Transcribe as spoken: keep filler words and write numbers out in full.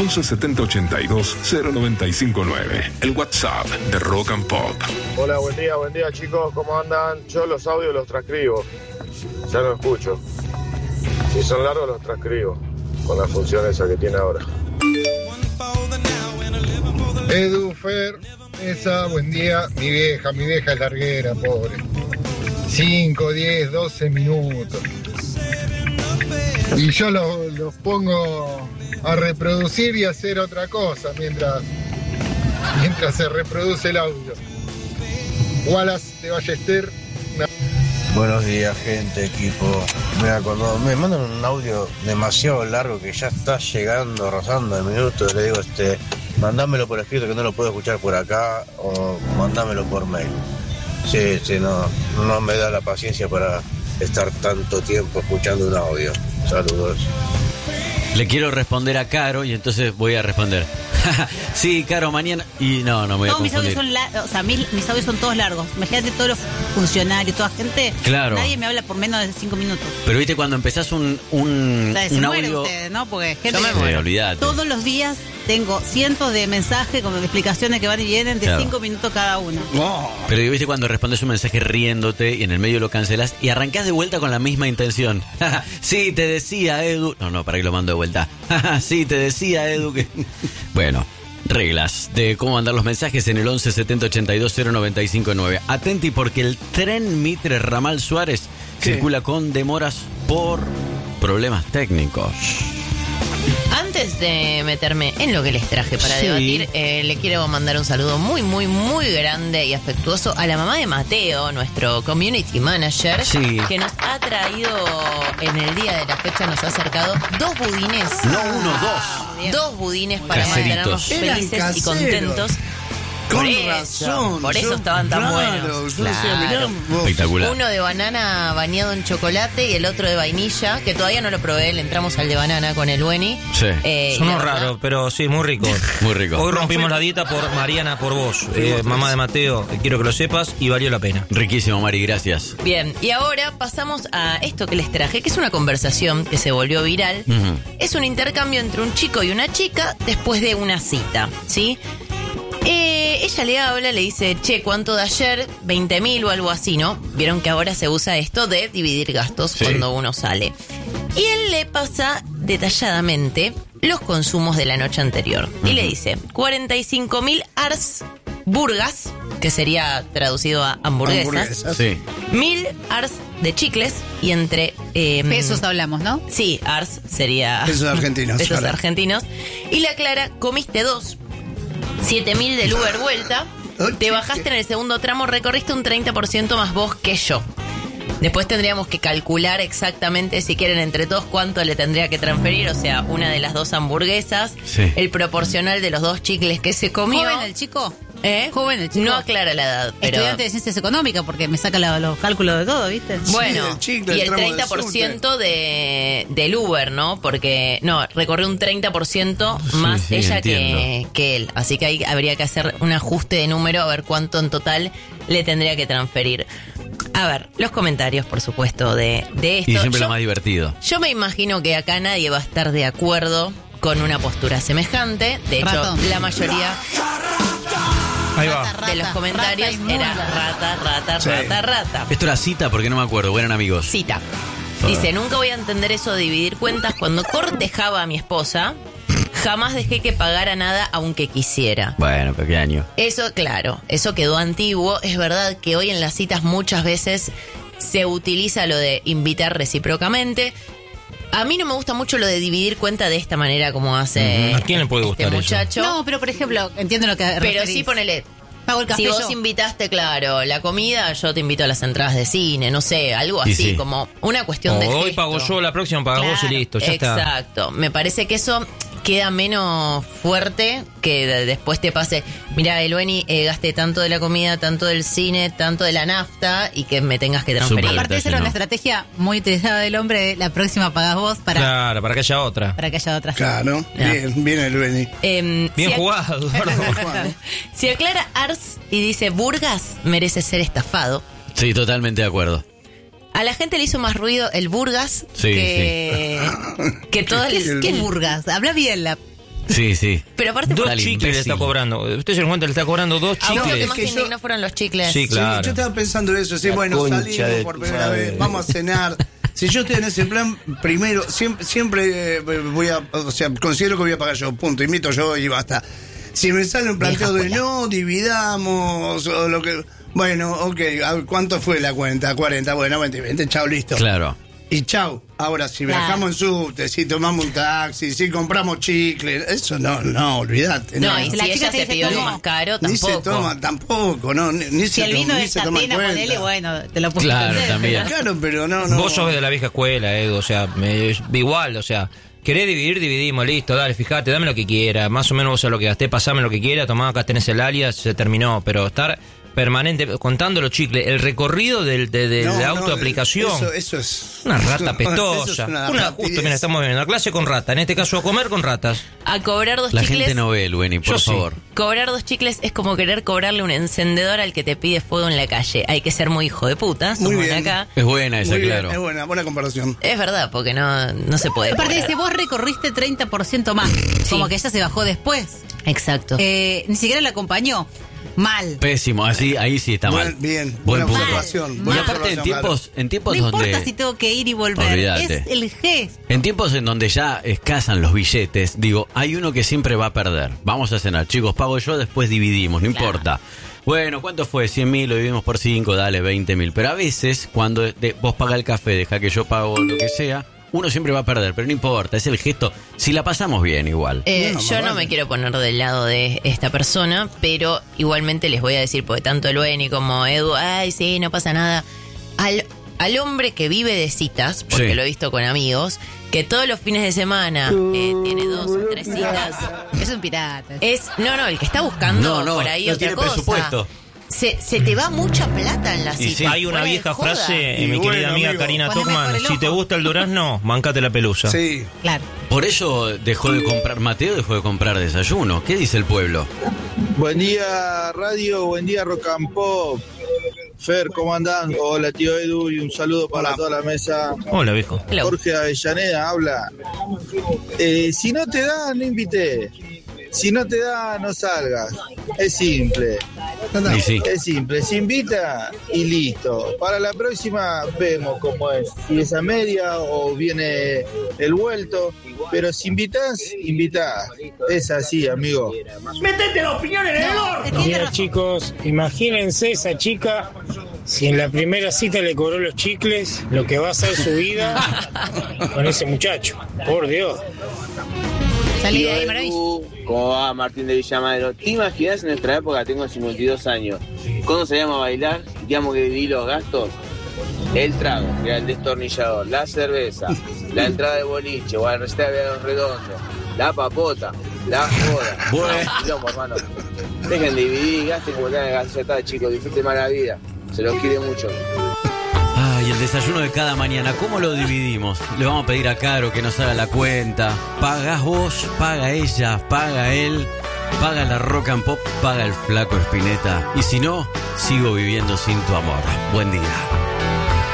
once setenta ochenta y dos cero noventa y cinco nueve. El WhatsApp de Rock and Pop. Hola, buen día, buen día chicos, ¿cómo andan? Yo los audios los transcribo, ya no escucho. Si son largos los transcribo, con la función esa que tiene ahora. Edu, Fer, esa, buen día. Mi vieja, mi vieja es larguera, pobre. cinco, diez, doce minutos. Y yo los, los pongo a reproducir y a hacer otra cosa mientras, mientras se reproduce el audio. Wallace de Ballester. No. Buenos días, gente, equipo. Me acordó, me mandan un audio demasiado largo que ya está llegando, rozando el minuto. Le digo, este, mandámelo por escrito que no lo puedo escuchar por acá, o mandámelo por mail. Sí, sí, no, no me da la paciencia para estar tanto tiempo escuchando un audio. Saludos. Le quiero responder a Caro y entonces voy a responder. Sí, Caro, mañana. Y no, no me voy no, a confundir. mis audios son la... o sea, mis, mis audios son todos largos. Imagínate todos los funcionarios, toda gente. Claro. Nadie me habla por menos de cinco minutos. Pero viste, cuando empezás un, un, O sea, se un mueren audio. ustedes, ¿no? Porque gente. Yo me muero. Olvídate. Todos los días tengo cientos de mensajes con explicaciones que van y vienen de Claro. cinco minutos cada uno. Oh. Pero viste cuando respondes un mensaje riéndote y en el medio lo cancelas y arrancás de vuelta con la misma intención. Sí, te decía Edu. No, no, para que lo mando de vuelta. Sí, te decía Edu que. Bueno, reglas de cómo mandar los mensajes en el once setenta ochenta y dos cero noventa y cinco nueve. Atenti porque el tren Mitre Ramal Suárez ¿Qué? circula con demoras por problemas técnicos. Antes de meterme en lo que les traje para Sí. debatir, eh, le quiero mandar un saludo muy, muy, muy grande y afectuoso a la mamá de Mateo, nuestro community manager, Sí. que nos ha traído en el día de la fecha, nos ha acercado dos budines. No uno, dos. Dos budines para Caseritos. mantenernos Eran felices y caseros. contentos. Con Por eso, razón. por eso yo- estaban tan claro, buenos. Yo decía, mirá Claro. vos. Espectacular. Uno de banana bañado en chocolate y el otro de vainilla, que todavía no lo probé, le entramos al de banana con el Bueni. Sí. Eh, y Sonó la verdad- raro, pero sí, muy rico. Muy rico. Hoy rompimos la dieta por Mariana, por vos, eh, mamá de Mateo. eh, Quiero que lo sepas y valió la pena. Riquísimo, Mari, gracias. Bien, y ahora pasamos a esto que les traje, que es una conversación que se volvió viral. Ujú. Es un intercambio entre un chico y una chica después de una cita, ¿sí? Eh, ella le habla, le dice, che, ¿cuánto de ayer? veinte mil o algo así, ¿no? Vieron que ahora se usa esto de dividir gastos Sí. cuando uno sale. Y él le pasa detalladamente los consumos de la noche anterior. Y le dice, cuarenta y cinco mil ars burgas, que sería traducido a hamburguesas. Hamburguesas. Sí. Mil ars de chicles y entre... eh, Pesos hablamos, ¿no? Sí, ars sería... Pesos argentinos, Pesos claro. argentinos. Y la Clara, comiste dos. siete mil del Uber vuelta. Te bajaste en el segundo tramo, recorriste un treinta por ciento más vos que yo. Después tendríamos que calcular exactamente, si quieren, entre todos cuánto le tendría que transferir. O sea, una de las dos hamburguesas, Sí. el proporcional de los dos chicles que se comió. ¿Joven el chico? ¿Eh? Joven el chico. No aclara la edad, pero... Estudiante de ciencias económicas, porque me saca la- los cálculos de todo, ¿viste? Bueno, Sí, el chicle, y el el tramo de treinta por ciento de, del Uber, ¿no? Porque, no, recorrió un treinta por ciento más Sí, sí, ella que, entiendo. que él. Así que ahí habría que hacer un ajuste de número a ver cuánto en total le tendría que transferir. A ver, los comentarios, por supuesto, de, de esto. Y siempre yo, lo más divertido. yo me imagino que acá nadie va a estar de acuerdo con una postura semejante. De hecho, Ratón. la mayoría Ahí va. Rata, de los comentarios rata era inmunda. rata, rata, Sí. rata, rata. Esto era cita porque no me acuerdo, eran amigos. Cita. Ah. Dice, nunca voy a entender eso de dividir cuentas. Cuando cortejaba a mi esposa, jamás dejé que pagara nada aunque quisiera. Bueno, pequeño. Eso, claro, eso quedó antiguo. Es verdad que hoy en las citas muchas veces se utiliza lo de invitar recíprocamente. A mí no me gusta mucho lo de dividir cuenta de esta manera como hace ¿A quién le puede este gustar eso? muchacho. No, pero por ejemplo, entiendo lo que pero referís. sí ponele... Pago el café Si vos yo. invitaste, claro, la comida, yo te invito a las entradas de cine, no sé, algo Y así, sí. como una cuestión de O hoy gesto. pago yo, la próxima pagas vos y Claro, listo, ya está. Exacto. Me parece que eso queda menos fuerte que de- después te pase, mira, Elueni, eh, gasté tanto de la comida, tanto del cine, tanto de la nafta y que me tengas que transferir. Súper. Aparte, esa era no. una estrategia muy utilizada del hombre, de la próxima pagás vos para, Claro, para que haya otra. para que haya otra. Claro, Ya. bien, bien el Beni. Em, Bien si ac- jugado, Eduardo. Si aclara Ars y dice Burgas, merece ser estafado. Sí, totalmente de acuerdo. A la gente le hizo más ruido el Burgas Sí, que, que todo ¿Qué, el... es- qué es Burgas? Habla bien la... Sí, sí. Pero aparte, Dos Dale, chicles le imbécil. está cobrando. Usted se da cuenta, le está cobrando dos a vos lo que chicles. más Es te que yo- indignó fueron los chicles. Sí, claro. Sí, yo estaba pensando eso, sí, La bueno, concha salimos de por tu primera madre. vez, vamos a cenar. Si yo estoy en ese plan, primero, siempre, siempre eh, voy a, o sea, considero que voy a pagar yo, punto, invito yo y basta. Si me sale un planteo de no, dividamos, o lo que... Bueno, ok, a ver, ¿cuánto fue la cuenta? cuarenta, bueno, veinte, veinte, chao, listo. Claro. Y chau. Ahora, si Claro. viajamos en subte, si tomamos un taxi, si compramos chicle, eso no, no, olvídate. No, No, y si La chica ella te se dice, pidió algo "Toma". más caro, ni se tampoco. toma tampoco, no, ni, ni Si se, el toma, vino ni de se toma en Catena, cuenta. ponele, bueno, te lo puedo Claro, entender, también. pero- Claro, pero no, no. Vos sos de la vieja escuela, Edu, o sea, me- igual, o sea, querés dividir, dividimos, listo, dale, fíjate, dame lo que quiera, más o menos vos sabés lo que gasté, pasame lo que quiera, tomá, acá tenés el alias, se terminó, pero estar permanente, contando los chicles, el recorrido del, de, de No, la no, autoaplicación. Eso, eso es. Una rata eso es pestosa. una Una, rapidez. justo, mira, estamos viendo la clase con rata, en este caso a comer con ratas. A cobrar dos La chicles. gente no ve, Lueni, por Yo sí. favor. Cobrar dos chicles es como querer cobrarle un encendedor al que te pide fuego en la calle. Hay que ser muy hijo de puta, Muy somos de bien. acá. Es buena esa, Muy bien, claro. es buena, buena comparación. Es verdad, porque no, no se puede. Aparte cobrar. dice, vos recorriste treinta por ciento más. Como que ella se bajó después. Exacto. Eh, ni siquiera la acompañó. Mal. Pésimo, así, ahí sí está Buen- mal. bien, Buen buena punto. observación, Y buena aparte en observación, tiempos, en No tiempos importa donde si tengo que ir y volver. Olvídate. Es el gesto. en tiempos en donde ya escasan los billetes, digo, hay uno que siempre va a perder. Vamos a cenar, chicos, pago yo, después dividimos, no Claro. importa. Bueno, ¿cuánto fue? cien mil, lo dividimos por cinco, dale, veinte mil. Pero a veces, cuando de- vos pagas el café, deja que yo pago lo que sea, uno siempre va a perder, pero no importa, es el gesto. Si la pasamos bien, igual. Eh, No, yo más no vale. me quiero poner del lado de esta persona, pero igualmente les voy a decir, porque tanto Lueni como Edu, ay, sí, no pasa nada. Al, al hombre que vive de citas, porque Sí. lo he visto con amigos, que todos los fines de semana eh, tiene dos o tres citas, Es un pirata. es, no, no, el que está buscando No, no, por ahí no otra tiene cosa. presupuesto. Se, se te va mucha plata en la Y cita. sí. Hay una fuera de vieja joda. frase, eh, Y mi bueno, querida amiga amigo. Karina Poneme Tuckman, por el si te ojo. gusta el durazno, mancate la pelusa. Sí. Claro. Por eso dejó de comprar, Mateo dejó de comprar desayuno. ¿Qué dice el pueblo? Buen día, radio, buen día, Rock and Pop. Fer, ¿cómo andan? Hola, tío Edu, y un saludo para Hola. toda la mesa. Hola, viejo. Hello. Jorge Avellaneda habla. Eh, si no te da, no invité. Si no te da, no salgas. Es simple. Y sí. Es simple. Se invita y listo. Para la próxima vemos cómo es. Si es a media o viene el vuelto. Pero si invitas, invitás. Es así, amigo. Mira, chicos, imagínense esa chica, si en la primera cita le cobró los chicles, lo que va a ser su vida con ese muchacho. Por Dios. Salí de ahí, maravilla. ¿Cómo va, Martín de Villamadero? ¿Te imaginas en nuestra época? Tengo cincuenta y dos años. ¿Cuándo salíamos a bailar? Digamos que dividí los gastos. El trago, que era el destornillador, la cerveza, la entrada de boliche o al restaurante de los redondos, la papota, la joda. Bueno. No, quilombo, hermano. Dejen de dividir, gasten como tengan que gastar, chicos. Disfruten más la vida. Se los quiere mucho. Ay, el desayuno de cada mañana, ¿cómo lo dividimos? Le vamos a pedir a Caro que nos haga la cuenta. Pagás vos, paga ella, paga él, paga la Rock and Pop, paga el flaco Spinetta. Y si no, sigo viviendo sin tu amor. Buen día.